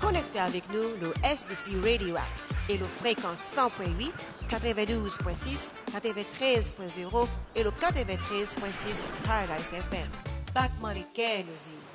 connecter avec nous le SDC Radio App et le fréquence 100.8, 92.6, 93.0 et le 93.6 Paradise FM. Back Money Care nous y.